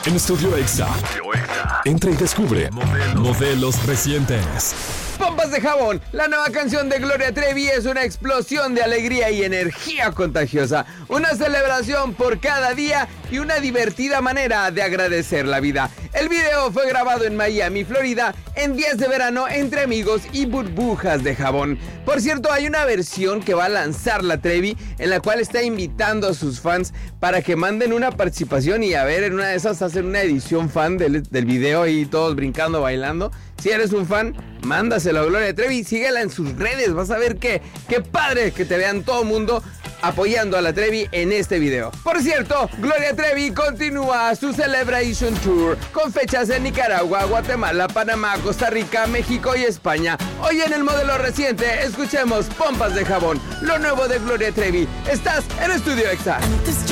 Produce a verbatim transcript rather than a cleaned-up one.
En Estudio Exa. Entra y descubre modelos, modelos recientes. Pompas de jabón, la nueva canción de Gloria Trevi es una explosión de alegría y energía contagiosa, una celebración por cada día y una divertida manera de agradecer la vida. El video fue grabado en Miami, Florida, en días de verano entre amigos y burbujas de jabón. Por cierto, hay una versión que va a lanzar la Trevi en la cual está invitando a sus fans para que manden una participación y a ver, en una de esas hacen una edición fan del, del video y todos brincando, bailando. Si eres un fan, mándaselo a Gloria Trevi, síguela en sus redes, vas a ver que qué padre que te vean todo el mundo apoyando a la Trevi en este video. Por cierto, Gloria Trevi continúa su Celebration Tour con fechas en Nicaragua, Guatemala, Panamá, Costa Rica, México y España. Hoy en el modelo reciente escuchemos Pompas de Jabón, lo nuevo de Gloria Trevi. Estás en Estudio Exa.